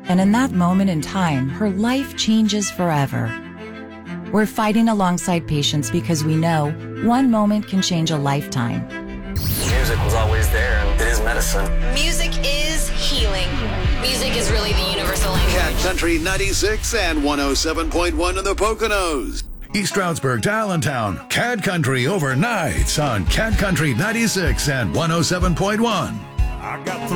And in that moment in time, her life changes forever. We're fighting alongside patients because we know one moment can change a lifetime. Music was always there, and it is medicine. Music is healing. Music is really the universal language. Cat Country 96 and 107.1 in the Poconos. East Stroudsburg to Allentown. Cat Country overnights on Cat Country 96 and 107.1.